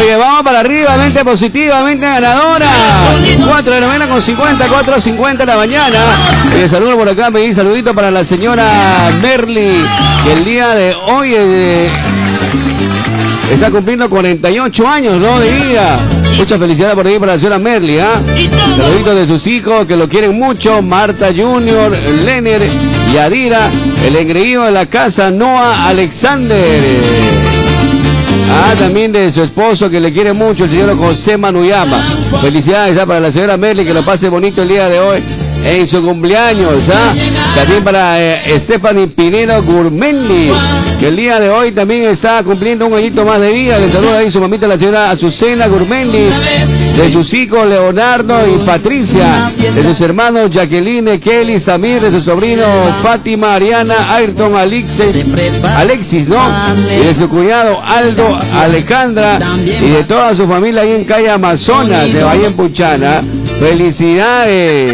Oye, vamos para arriba, mente positiva, mente ganadora. 4 de la mañana con 50, 4:50 de la mañana. Saludo por acá, pedí saludito para la señora Merly, que el día de hoy está cumpliendo 48 años, ¿no? De vida. Muchas felicidades por ahí para la señora Merly, ¿ah? Saluditos de sus hijos que lo quieren mucho, Marta Junior, Lener y Adira, el engreído de la casa, Noah Alexander. También de su esposo que le quiere mucho, el señor José Manuyama. Felicidades para la señora Merly, que lo pase bonito el día de hoy en su cumpleaños. También para Stephanie Pinedo Gurmendi, que el día de hoy también está cumpliendo un añito más de vida. Le saluda ahí su mamita, la señora Azucena Gurmendi, de sus hijos Leonardo y Patricia, de sus hermanos Jacqueline, Kelly, Samir, de su sobrino Fátima, Ariana, Ayrton, Alexis, ¿no? Y de su cuñado Aldo, Alejandra, y de toda su familia ahí en calle Amazonas de Bahía en Puchana. Felicidades.